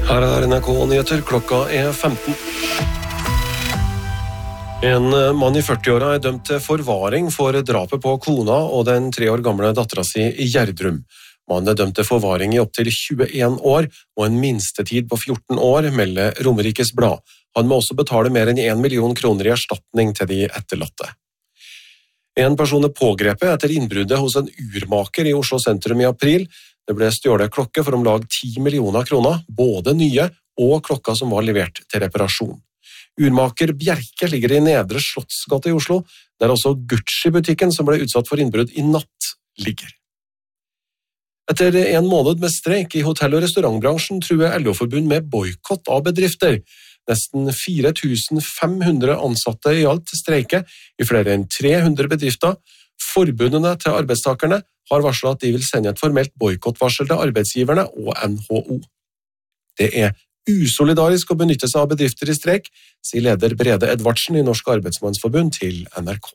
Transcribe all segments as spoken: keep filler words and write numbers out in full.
Her er N R K-nyheter, klokka er femten. En mann i førtiåra er dømt til forvaring for drapet på kona og den tre år gamle dattera si i Gjerdrum. Mannen er dømt til forvaring i opptil tjueen år og en minstetid på fjorten år, melder Romerikes Blad. Han må også betale mer enn en million kroner i erstatning til de etterlatte. En person er pågrepet etter innbruddet hos en urmaker i Oslo sentrum i april. Det ble stjålet klokke for om lag ti millioner kroner, både nye og klokka som var levert til reparasjon. Urmaker Bjerke ligger i Nedre Slottsgate i Oslo, der også Gucci-butikken som ble utsatt for innbrudd i natt ligger. Etter en måned med streik i hotell- og restaurantbransjen truer L O-forbund med boykott av bedrifter. Nesten fire tusen fem hundre ansatte i alt streiker i flere enn tre hundre bedrifter. Forbundene til arbeidstakerne har varslet at de vil sende et formelt boykottvarsel til arbeidsgiverne og N H O. Det er usolidarisk å benytte seg av bedrifter i streik, sier leder Brede Edvardsen i Norsk Arbeidsmannsforbund til N R K.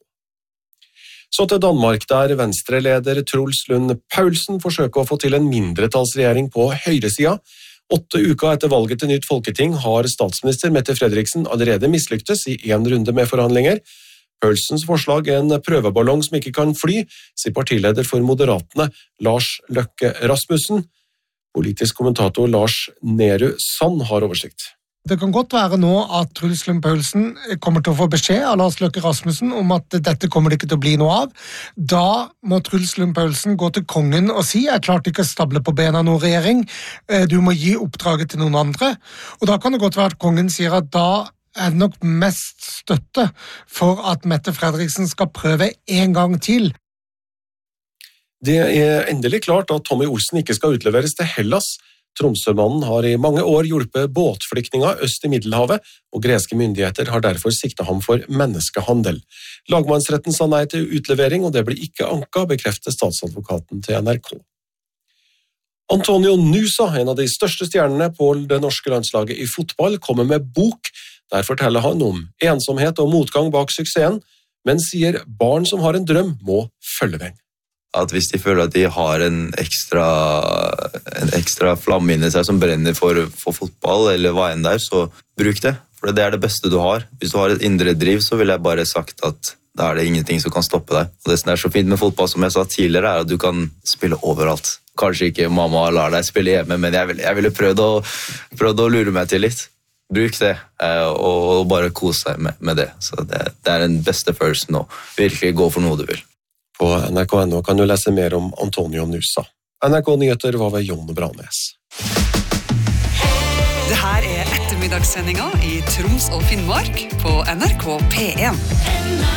Så til Danmark, der Venstre-leder Truls Lund Poulsen forsøker å få til en mindretallsregjering på høyresida. Åtte uker etter valget til nytt folketing har statsminister Mette Frederiksen allerede mislyktes i en runde med forhandlinger. Poulsens forslag er en prøveballong som ikke kan fly, sier partileder for Moderatene Lars Løkke Rasmussen. Politisk kommentator Lars Nehru Sand har oversikt. Det kan godt være nå at Truls Lund Poulsen kommer til å få beskjed av Lars Løkke Rasmussen om at dette kommer det ikke til å bli noe av. Da må Truls Lund Poulsen gå til kongen og si jeg klarte ikke å stable på bena noen regjering, du må gi oppdraget til noen andre. Og da kan det godt være at kongen sier at da er det nok mest støtte for at Mette Frederiksen skal prøve en gang til. Det er endelig klart at Tommy Olsen ikke skal utleveres til Hellas. Tromsømannen har i mange år hjulpet båtflyktninger øst i Middelhavet, og greske myndigheter har derfor siktet ham for menneskehandel. Lagmannsretten sa nei til utlevering, og det ble ikke anka, bekrefter statsadvokaten til N R K. Antonio Nusa, en av de største stjernene på det norske landslaget i fotball, kommer med bok. Der forteller han om ensomhet og motgang bak suksessen, men sier barn som har en drøm må følge den. At hvis de føler at de har en ekstra, en ekstra flamme inni seg som brenner for, for fotball eller hva enn der, så bruk det. For det er det beste du har. Hvis du har et indre driv, så vil jeg bare sagt at da er det ingenting som kan stoppe deg. Og det som er så fint med fotball, som jeg sa tidligere, er at du kan spille overalt. Kanskje ikke mamma lar deg spille hjemme, men jeg ville, jeg ville prøvd, å, prøvd å lure meg til litt. Bruk det, og bare kose deg med, med det. Så det, det er den beste følelsen nå. Virkelig gå for noe du vil. På N R K punkt N O kan du lese mer om Antonio Nusa. N R K-nyheter var ved Jon Branes. Det her er ettermiddagssendinga i Troms og Finnmark på N R K P en.